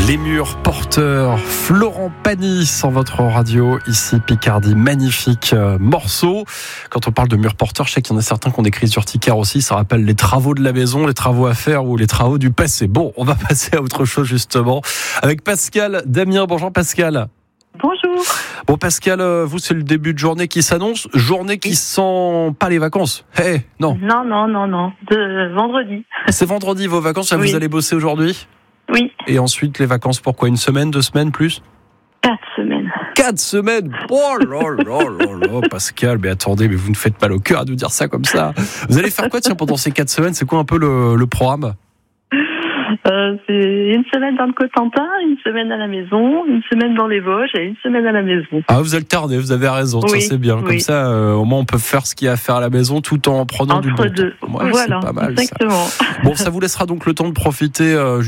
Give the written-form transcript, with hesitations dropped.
Les murs porteurs, Florent Pagny sur votre radio, ici Picardie, magnifique morceau. Quand on parle de murs porteurs, je sais qu'il y en a certains qui ont des crises urticaires aussi, ça rappelle les travaux de la maison, les travaux à faire ou les travaux du passé. Bon, on va passer à autre chose justement, avec Pascal Damien. Bonjour Pascal. Bonjour. Bon Pascal, vous c'est le début de journée qui s'annonce, journée qui sent pas les vacances. Non. Non, de vendredi. C'est vendredi vos vacances, Oui. Vous allez bosser aujourd'hui ? Oui, Et ensuite les vacances pour quoi ? Une semaine, 2 semaines, plus ? 4 semaines. 4 semaines. Oh là, Pascal, mais attendez, mais vous ne faites pas le cœur à nous dire ça comme ça. Vous allez faire quoi pendant ces 4 semaines ? C'est quoi un peu le programme ? C'est une semaine dans le Cotentin, une semaine à la maison, une semaine dans les Vosges et une semaine à la maison. Ah, vous alternez, vous avez raison, Oui, ça c'est bien. oui. Comme ça, au moins on peut faire ce qu'il y a à faire à la maison tout en prenant du bon Entre deux. temps. Ouais, Voilà, c'est pas mal exactement. ça. Bon, ça vous laissera donc le temps de profiter